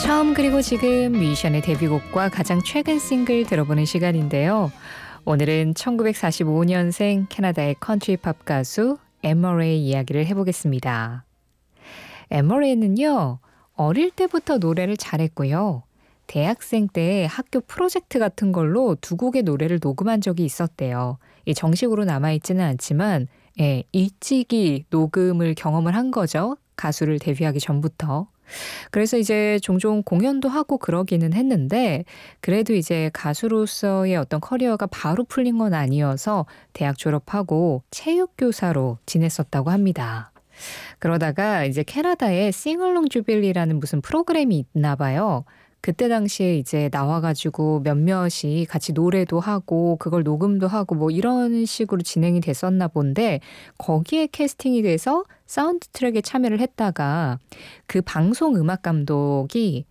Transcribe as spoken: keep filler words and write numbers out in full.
처음 그리고 지금 뮤지션의 데뷔곡과 가장 최근 싱글 들어보는 시간인데요. 오늘은 천구백사십오 년생 캐나다의 컨트리팝 가수 엠머레이 이야기를 해보겠습니다. 엠머레이는요, 어릴 때부터 노래를 잘했고요. 대학생 때 학교 프로젝트 같은 걸로 두 곡의 노래를 녹음한 적이 있었대요. 정식으로 남아있지는 않지만 예, 일찍이 녹음을 경험을 한 거죠. 가수를 데뷔하기 전부터. 그래서 이제 종종 공연도 하고 그러기는 했는데 그래도 이제 가수로서의 어떤 커리어가 바로 풀린 건 아니어서 대학 졸업하고 체육교사로 지냈었다고 합니다. 그러다가 이제 캐나다에 싱얼롱 주빌리라는 무슨 프로그램이 있나 봐요. 그때 당시에 이제 나와가지고 몇몇이 같이 노래도 하고 그걸 녹음도 하고 뭐 이런 식으로 진행이 됐었나 본데 거기에 캐스팅이 돼서 사운드 트랙에 참여를 했다가 그 방송 음악 감독이